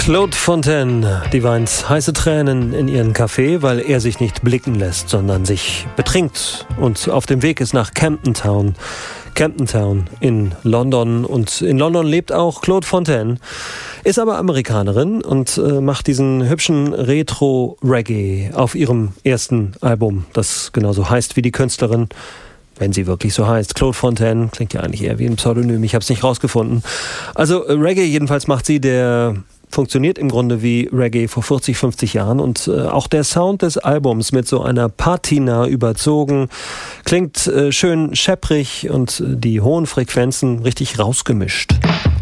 Claude Fontaine, die weint heiße Tränen in ihren Kaffee, weil er sich nicht blicken lässt, sondern sich betrinkt und auf dem Weg ist nach Camden Town in London. Und in London lebt auch Claude Fontaine, ist aber Amerikanerin und macht diesen hübschen Retro-Reggae auf ihrem ersten Album, das genauso heißt wie die Künstlerin. Wenn sie wirklich so heißt. Claude Fontaine klingt ja eigentlich eher wie ein Pseudonym. Ich habe es nicht rausgefunden. Also Reggae jedenfalls macht sie, der funktioniert im Grunde wie Reggae vor 40, 50 Jahren. Und auch der Sound des Albums mit so einer Patina überzogen klingt schön schepprig und die hohen Frequenzen richtig rausgemischt.